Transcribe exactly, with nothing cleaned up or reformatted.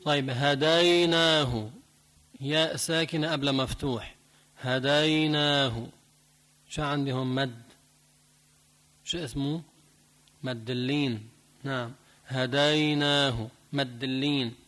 طيب هديناه، ياء ساكنة قبل مفتوح، هديناه. شو عندهم مد، شو اسمه؟ مد اللين. نعم، هديناه مد اللين.